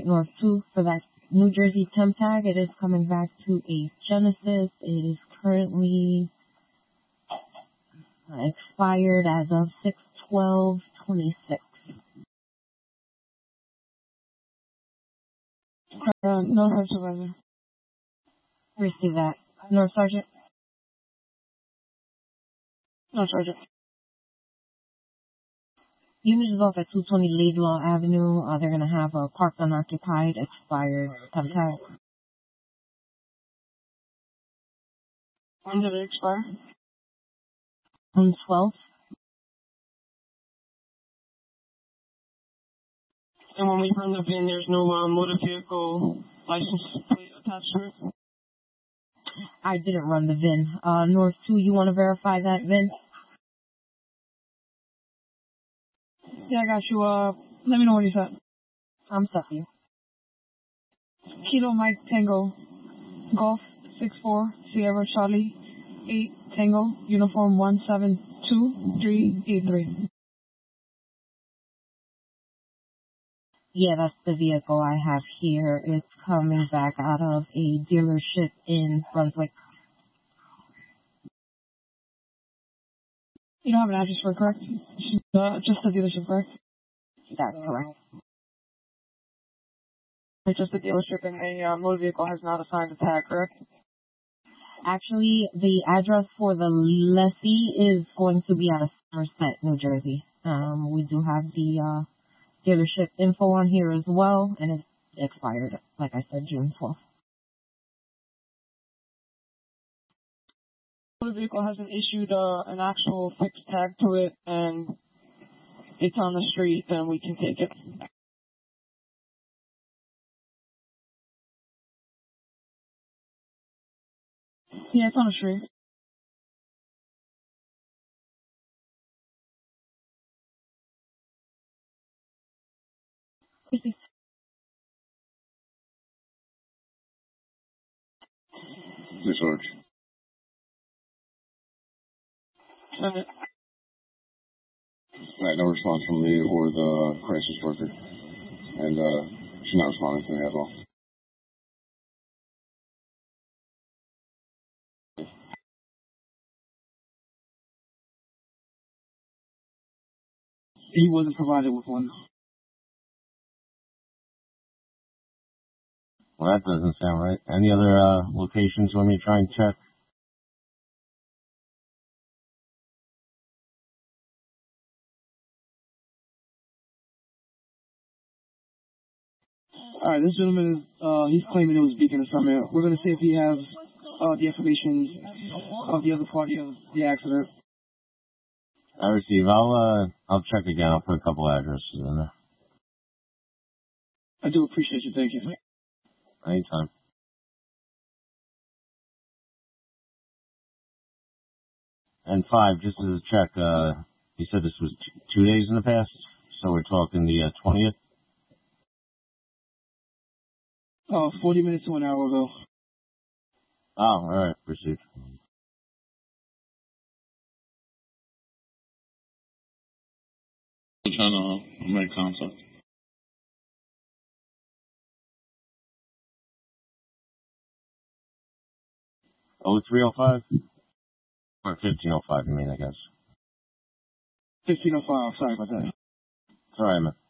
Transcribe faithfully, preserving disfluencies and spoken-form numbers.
North two for that New Jersey temp tag. It is coming back to a Genesis. It is currently expired as of six twelve twenty-six. Uh, no, Herb Supervisor. Receive that. North Sergeant. No, Sergeant. Unit is off at two twenty Laidlaw Avenue. Uh, they're going to have a parked unoccupied, expired temp tag. When did it expire? On twelfth. And when we run the V I N, there's no uh, motor vehicle license plate attached to it? I didn't run the V I N. Uh, North two, you want to verify that V I N? Yeah, I got you. Uh, let me know when you're set. I'm set for you. Kilo Mike Tango Golf six four Sierra Charlie eight Tango Uniform one seven two three eight three. Yeah, that's the vehicle I have here. It's coming back out of a dealership in Brunswick. You don't have an address for it, correct? Uh, just the dealership, correct? That's correct. It's just the dealership and the uh, motor vehicle has not assigned a tag, correct? Actually, the address for the lessee is going to be out of Somerset, New Jersey. Um, we do have the uh, dealership info on here as well, and it's expired, like I said, June twelfth. The vehicle hasn't issued uh, an actual fixed tag to it, and it's on the street, then we can take it. Yeah, it's on the street. Yes, Sarge. Send it. Right, no response from Lee or the crisis worker. And uh, she's not responding to me at all. He wasn't provided with one. Well, that doesn't sound right. Any other uh, locations you want me to try and check? All right, this gentleman is, uh, he's claiming it was Beacon or something. We're going to see if he has uh, the information of the other party of the accident. I receive. I'll uh, I'll check again. I'll put a couple addresses in there. I do appreciate you. Thank you. Anytime. And five, just as a check, uh, you said this was t- two days in the past, so we're talking the uh, twentieth? Oh, forty minutes to an hour ago. Oh, all right. Received. I'm trying to make contact. Oh three oh five? Or fifteen oh five, you mean, I guess. fifteen oh five. Sorry about that. It's all right, man.